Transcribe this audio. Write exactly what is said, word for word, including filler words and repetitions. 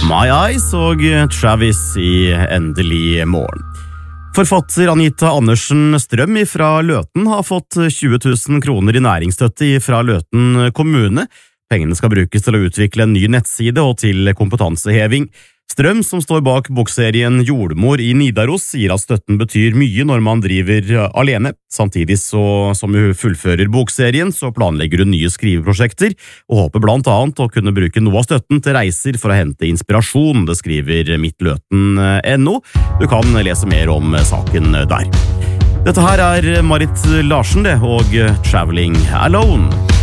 My Eyes og Travis i Endelig morgen. Forfatter Anita Andersen Strøm fra Løten har fått tjue tusen kroner i næringsstøtte fra Løten kommune. Pengene skal brukes til å utvikle en ny nettside og til kompetanseheving. Strøm, som står bak bokserien Jordmor i Nidaros, sier at støtten betyr mye når man driver alene. Samtidig så, som hun fullfører bokserien, så planlegger hun nye skriveprosjekter, og håper blant annet å kunne bruke noe av støtten til reiser for å hente inspirasjon, det skriver midtløten punktum no. Du kan lese mer om saken der. Dette her er Marit Larsen det, og Traveling Alone.